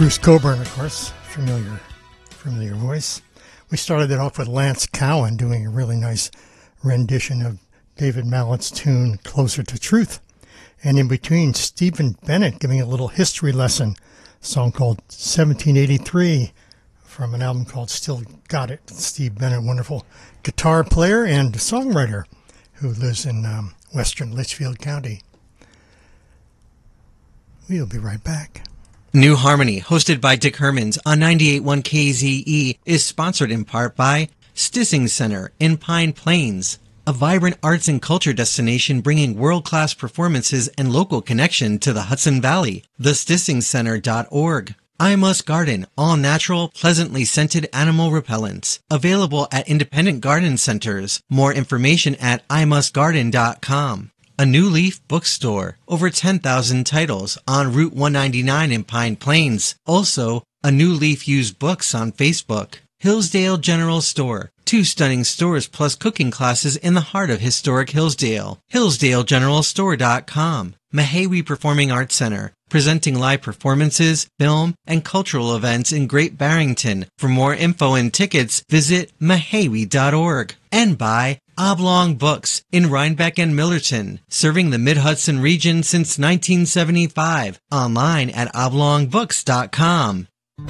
Bruce Coburn, of course, familiar voice. We started it off with Lance Cowan doing a really nice rendition of David Mallett's tune, Closer to Truth. And in between, Stephen Bennett giving a little history lesson, a song called 1783 from an album called Still Got It. Steve Bennett, wonderful guitar player and songwriter who lives in western Litchfield County. We'll be right back. New Harmony, hosted by Dick Hermans on 98.1 KZE, is sponsored in part by Stissing Center in Pine Plains, a vibrant arts and culture destination bringing world-class performances and local connection to the Hudson Valley. TheStissingCenter.org. I Must Garden, all-natural, pleasantly scented animal repellents. Available at independent garden centers. More information at imustgarden.com. A New Leaf bookstore. Over 10,000 titles on Route 199 in Pine Plains. Also, A New Leaf used books on Facebook. Hillsdale General Store. 2 stunning stores plus cooking classes in the heart of historic Hillsdale. HillsdaleGeneralStore.com. Mehawi Performing Arts Center. Presenting live performances, film, and cultural events in Great Barrington. For more info and tickets, visit mehawi.org. And by Oblong Books in Rhinebeck and Millerton, serving the Mid-Hudson region since 1975. Online at oblongbooks.com.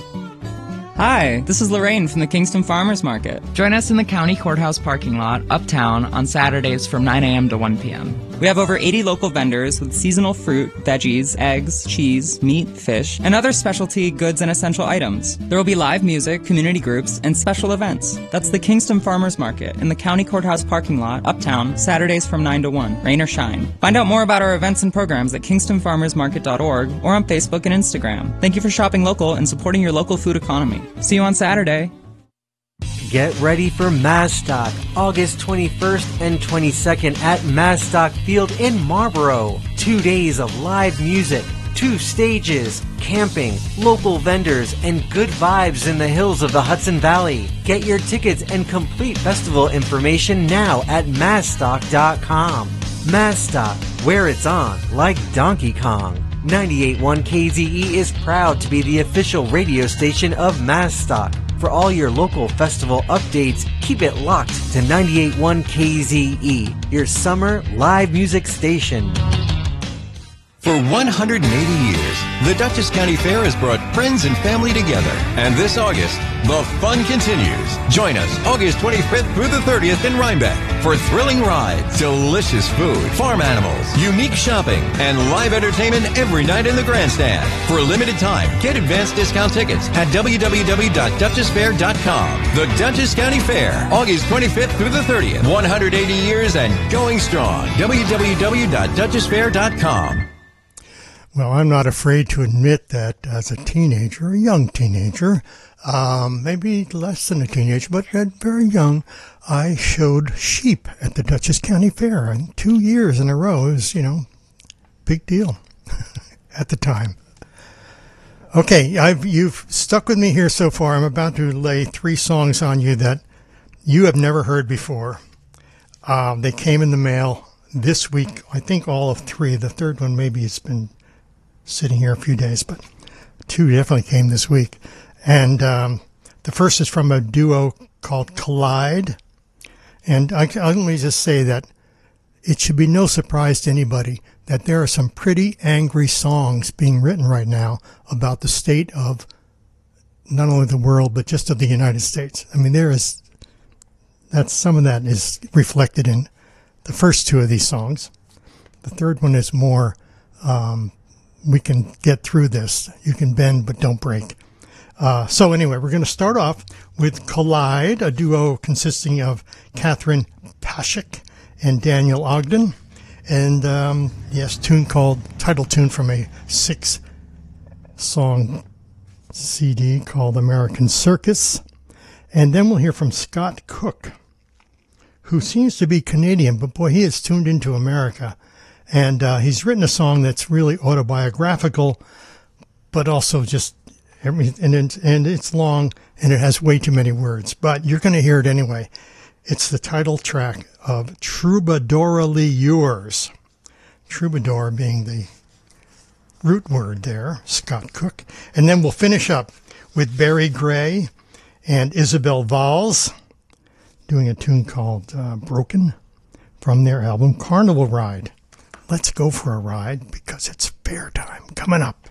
Hi, this is Lorraine from the Kingston Farmers Market. Join us in the County Courthouse parking lot, uptown, on Saturdays from 9 a.m. to 1 p.m. We have over 80 local vendors with seasonal fruit, veggies, eggs, cheese, meat, fish, and other specialty goods and essential items. There will be live music, community groups, and special events. That's the Kingston Farmers Market in the County Courthouse parking lot, uptown, Saturdays from 9 to 1, rain or shine. Find out more about our events and programs at kingstonfarmersmarket.org or on Facebook and Instagram. Thank you for shopping local and supporting your local food economy. See you on Saturday. Get ready for Mazstock, August 21st and 22nd at Mazstock Field in Marlboro. 2 days of live music, 2 stages, camping, local vendors, and good vibes in the hills of the Hudson Valley. Get your tickets and complete festival information now at Mazstock.com. Mazstock, where it's on like Donkey Kong. 98.1 KZE is proud to be the official radio station of Mazstock. For all your local festival updates, keep it locked to 98.1 KZE, your summer live music station. For 180 years, the Dutchess County Fair has brought friends and family together. And this August, the fun continues. Join us August 25th through the 30th in Rhinebeck for thrilling rides, delicious food, farm animals, unique shopping, and live entertainment every night in the grandstand. For a limited time, get advanced discount tickets at www.dutchessfair.com. The Dutchess County Fair, August 25th through the 30th. 180 years and going strong. www.dutchessfair.com. Well, I'm not afraid to admit that as a teenager, a young teenager, maybe less than a teenager, but very young, I showed sheep at the Dutchess County Fair. And 2 years in a row, it was, big deal at the time. Okay, you've stuck with me here so far. I'm about to lay 3 songs on you that you have never heard before. They came in the mail this week. I think all of 3. The third one maybe it's been sitting here a few days, but 2 definitely came this week. And the first is from a duo called Collide. And let me just say that it should be no surprise to anybody that there are some pretty angry songs being written right now about the state of not only the world, but just of the United States. I mean, some of that is reflected in the first 2 of these songs. The third one is more, we can get through this. You can bend, but don't break. So anyway, we're going to start off with Collide, a duo consisting of Catherine Pashik and Daniel Ogden. And, title tune from a 6-song CD called American Circus. And then we'll hear from Scott Cook, who seems to be Canadian, but boy, he has tuned into America. And he's written a song that's really autobiographical, but also just and it's long and it has way too many words. But you're going to hear it anyway. It's the title track of Troubadourily Yours. Troubadour being the root word there, Scott Cook. And then we'll finish up with Barry Gray and Isabel Valls doing a tune called Broken from their album Carnival Ride. Let's go for a ride because it's fair time coming up.